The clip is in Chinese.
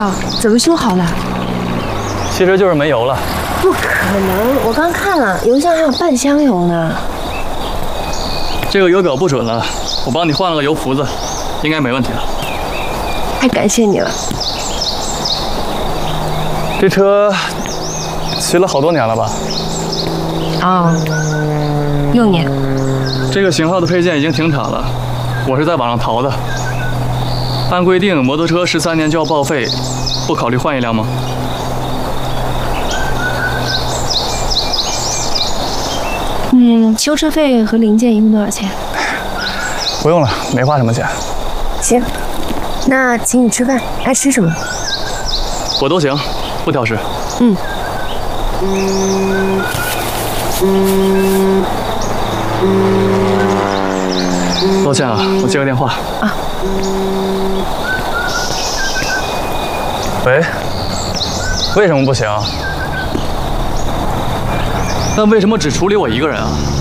啊，怎么修好了？ 其实就是没油了。 不可能，我刚看了，油箱还有半箱油呢。 这个油表不准了，我帮你换了个油符子，应该没问题了。 太感谢你了。 这车骑了好多年了吧？ 哦，6年。 这个型号的配件已经停产了，我是在网上淘的。按规定，摩托车13年就要报废，不考虑换一辆吗？ 修车费和零件一共多少钱？ 不用了，没花什么钱。 行，那请你吃饭，爱吃什么？ 我都行，不挑食。抱歉啊，我接个电话。 啊。 喂，为什么不行？那为什么只处理我一个人啊？